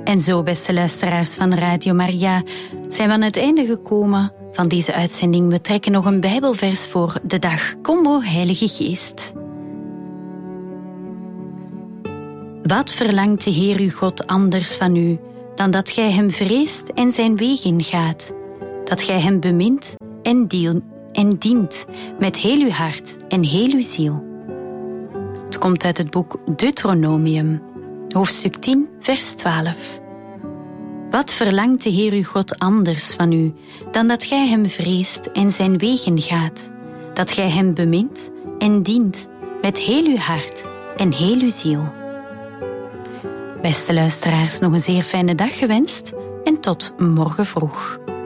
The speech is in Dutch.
En zo, beste luisteraars van Radio Maria, zijn we aan het einde gekomen van deze uitzending. We trekken nog een Bijbelvers voor de dag. Kom, o Heilige Geest. Wat verlangt de Heer uw God anders van u, dan dat gij hem vreest en zijn wegen gaat, dat gij hem bemint en dient met heel uw hart en heel uw ziel. Het komt uit het boek Deuteronomium, hoofdstuk 10, vers 12. Wat verlangt de Heer uw God anders van u, dan dat gij hem vreest en zijn wegen gaat, dat gij hem bemint en dient met heel uw hart en heel uw ziel. Beste luisteraars, nog een zeer fijne dag gewenst en tot morgen vroeg.